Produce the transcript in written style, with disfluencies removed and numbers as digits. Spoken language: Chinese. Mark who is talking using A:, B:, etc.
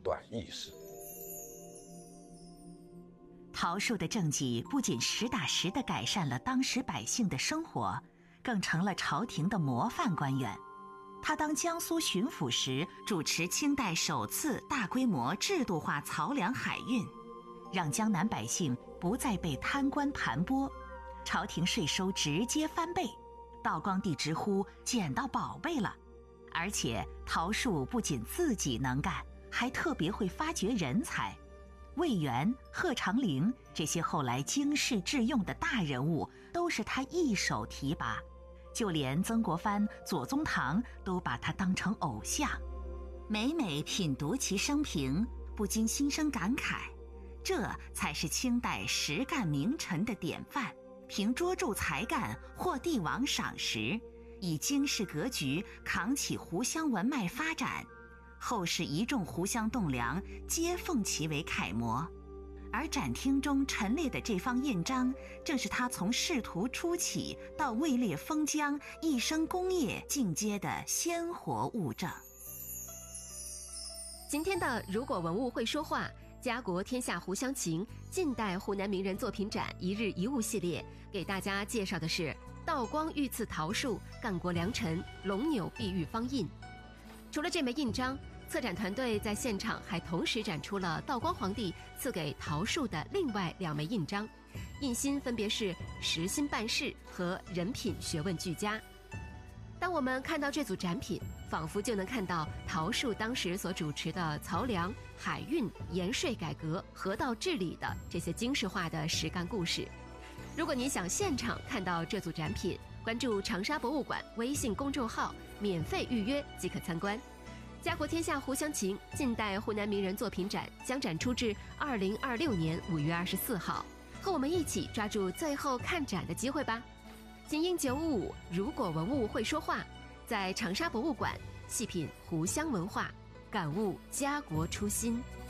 A: 段轶事。
B: 陶树的政绩不仅实打实地改善了当时百姓的生活，更成了朝廷的模范官员。他当江苏巡抚时，主持清代首次大规模制度化漕粮海运，让江南百姓不再被贪官盘剥，朝廷税收直接翻倍。道光帝直呼捡到宝贝了。而且陶树不仅自己能干，还特别会发掘人才。魏源、贺长龄这些后来经世致用的大人物，都是他一手提拔。就连曾国藩、左宗棠都把他当成偶像。每每品读其生平，不禁心生感慨，这才是清代实干名臣的典范。凭卓著才干获帝王赏识，以经世格局扛起湖湘文脉发展，后世一众湖湘栋梁皆奉其为楷模。而展厅中陈列的这方印章，正是他从仕途初起到位列封疆一生功业进阶的鲜活物证。
C: 今天的如果文物会说话，家国天下湖湘情近代湖南名人作品展一日一物系列，给大家介绍的是道光御赐陶树干国良辰龙钮碧玉方印。除了这枚印章，策展团队在现场还同时展出了道光皇帝赐给陶树的另外2枚印章，印心分别是实心办事和人品学问俱佳。当我们看到这组展品，仿佛就能看到陶树当时所主持的漕粮、海运、盐税改革、河道治理的这些经世化的实干故事。如果你想现场看到这组展品，关注长沙博物馆微信公众号，免费预约即可参观。家国天下湖湘情近代湖南名人作品展将展出至2026年5月24号，和我们一起抓住最后看展的机会吧。精英955，如果文物会说话，在长沙博物馆细品湖湘文化，感悟家国初心。